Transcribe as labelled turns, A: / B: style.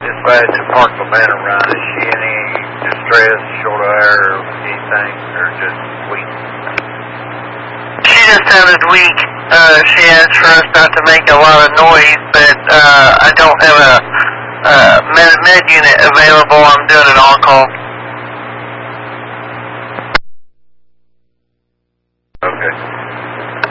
A: Dispatch to Park Cabana run. Is she any distress, short of air, or anything, or just weak?
B: She just sounded weak. She asked for us not to make a lot of noise, but I don't have a med unit available. I'm doing an on-call.